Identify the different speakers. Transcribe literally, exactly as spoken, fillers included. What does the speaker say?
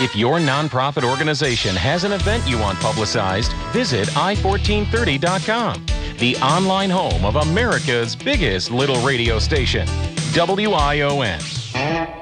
Speaker 1: If your nonprofit organization has an event you want publicized, visit i fourteen thirty dot com, the online home of America's biggest little radio station, W I O N.